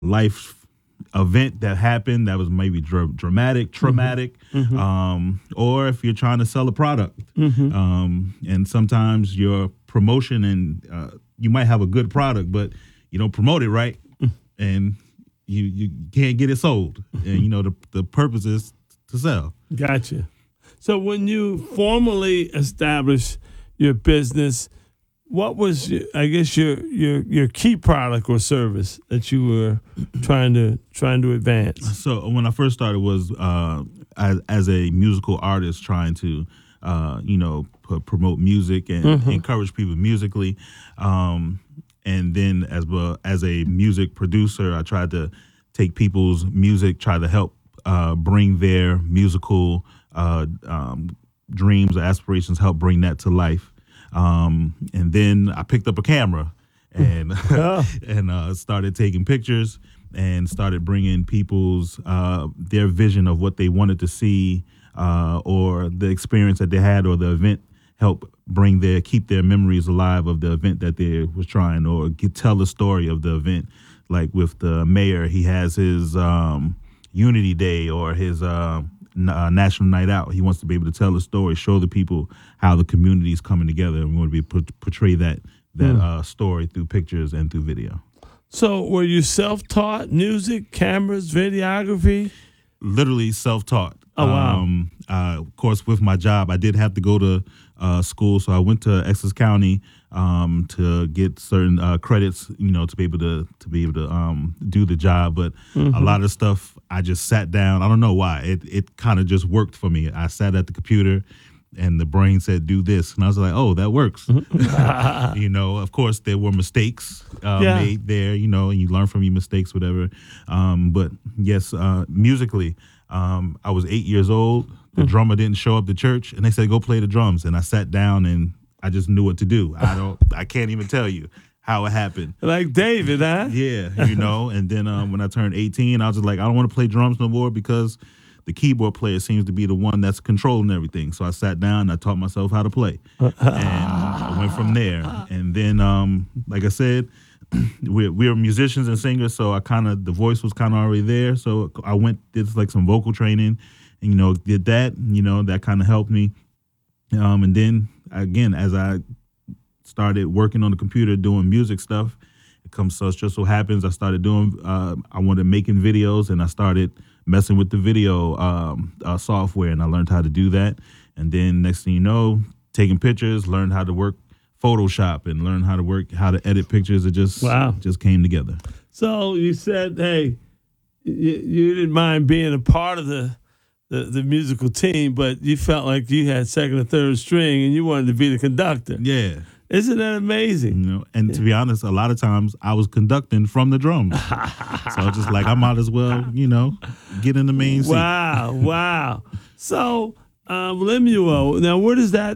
life event that happened that was maybe dramatic, traumatic, or if you're trying to sell a product. And sometimes your promotion and you might have a good product, but you don't promote it right, and you can't get it sold. And the purpose is to sell. Gotcha. So when you formally established your business, what was your key product or service that you were trying to advance? So when I first started was as a musical artist trying to promote music and encourage people musically, and then as well as a music producer, I tried to take people's music, try to help bring their musical dreams or aspirations, help bring that to life. And then I picked up a camera and and started taking pictures and started bringing people's their vision of what they wanted to see or the experience that they had or the event, help keep their memories alive of the event that they was trying, or tell the story of the event. Like with the mayor, he has his Unity Day or his National Night Out. He wants to be able to tell a story, show the people how the community is coming together, and we want to be portray that story through pictures and through video. So were you self-taught? Music, cameras, videography? Literally self-taught. Oh, wow. Of course, with my job, I did have to go to school, so I went to Essex County to get certain credits, to be able to do the job. But a lot of stuff, I just sat down. I don't know why. It kind of just worked for me. I sat at the computer, and the brain said, "Do this," and I was like, "Oh, that works." Of course, there were mistakes made there, and you learn from your mistakes, whatever. But yes, musically, I was 8 years old. The drummer didn't show up to church, and they said, "Go play the drums." And I sat down, and I just knew what to do. I can't even tell you how it happened. Like David, huh? Yeah, And then when I turned 18, I was just like, I don't want to play drums no more because the keyboard player seems to be the one that's controlling everything. So I sat down and I taught myself how to play. And I went from there. And then, like I said, we're musicians and singers, so the voice was kind of already there. So I did like some vocal training and, did that, that kind of helped me. And then, again, as I started working on the computer doing music stuff, just so happens I started doing, I wanted making videos, and I started messing with the video software, and I learned how to do that. And then next thing you know, taking pictures, learned how to work Photoshop and learned how to edit pictures. It just came together. So you said, hey, you didn't mind being a part of the musical team, but you felt like you had second or third string and you wanted to be the conductor. Yeah. Isn't that amazing? And to be honest, a lot of times I was conducting from the drums. So I was just like, I might as well, get in the main seat. Wow. So Lemuel, now where does the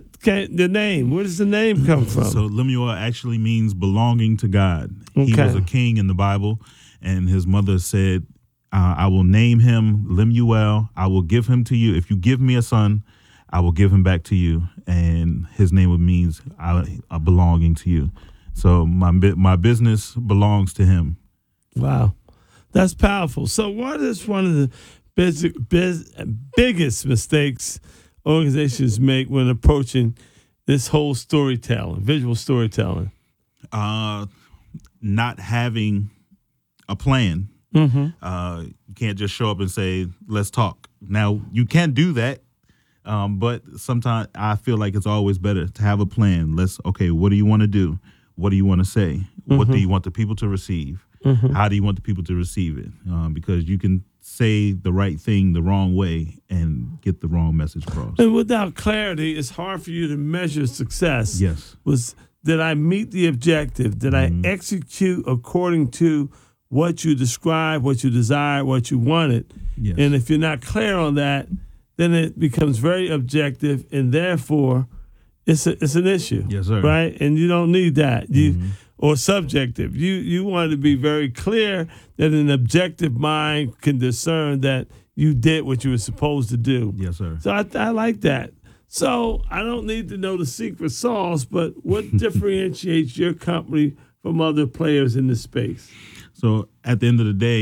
name come from? So Lemuel actually means belonging to God. Okay. He was a king in the Bible, and his mother said, I will name him Lemuel. I will give him to you. If you give me a son, I will give him back to you. And his name means belonging to you. So my business belongs to him. Wow. That's powerful. So what is one of the biggest mistakes organizations make when approaching this whole storytelling, visual storytelling? Not having a plan. You can't just show up and say, let's talk. Now, you can do that, but sometimes I feel like it's always better to have a plan. What do you want to do? What do you want to say? What do you want the people to receive? How do you want the people to receive it? Because you can say the right thing the wrong way and get the wrong message across. And without clarity, it's hard for you to measure success. Yes. Did I meet the objective? Did I execute according to what you described, what you desired, what you wanted? Yes. And if you're not clear on that, then it becomes very objective, and therefore it's an issue. Yes, sir. Right? And you don't need that. Or subjective. You want to be very clear that an objective mind can discern that you did what you were supposed to do. Yes, sir. So I like that. So I don't need to know the secret sauce, but what differentiates your company from other players in this space? So at the end of the day,